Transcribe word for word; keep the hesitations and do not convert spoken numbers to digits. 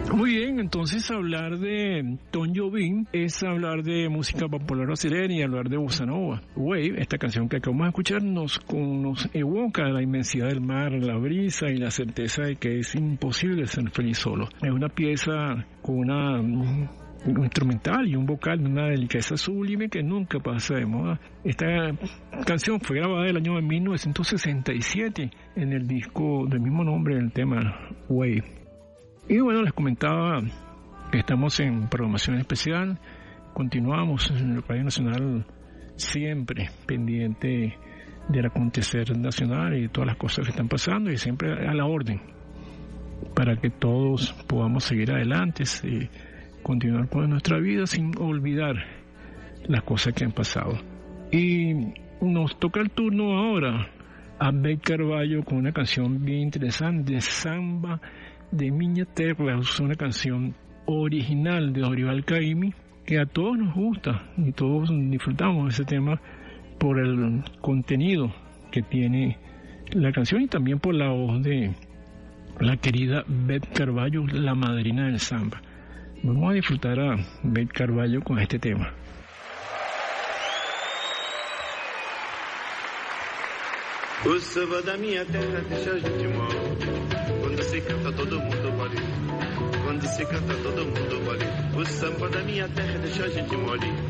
Muy bien, entonces hablar de Tom Jobim es hablar de música popular brasileña y hablar de bossa nova. Wave, esta canción que acabamos de escuchar, nos, nos evoca la inmensidad del mar, la brisa y la certeza de que es imposible ser feliz solo. Es una pieza con una un instrumental y un vocal de una delicadeza sublime que nunca pasa de moda. Esta canción fue grabada el año de mil novecientos sesenta y siete en el disco del mismo nombre del tema, Wave. Y bueno, les comentaba que estamos en programación especial, continuamos en el Radio Nacional siempre pendiente del acontecer nacional y de todas las cosas que están pasando y siempre a la orden para que todos podamos seguir adelante y continuar con nuestra vida sin olvidar las cosas que han pasado. Y nos toca el turno ahora a Beth Carvalho con una canción bien interesante, Samba de Minha Terra, es una canción original de Dorival Caymmi que a todos nos gusta y todos disfrutamos de ese tema por el contenido que tiene la canción y también por la voz de la querida Beth Carvalho, la madrina del samba. Vamos a disfrutar a Beth Carvalho con este tema. O samba da minha terra deixa a gente mal. Quando se canta todo mundo vale. Quando se canta todo mundo vale. O samba da minha terra deixa a gente mole.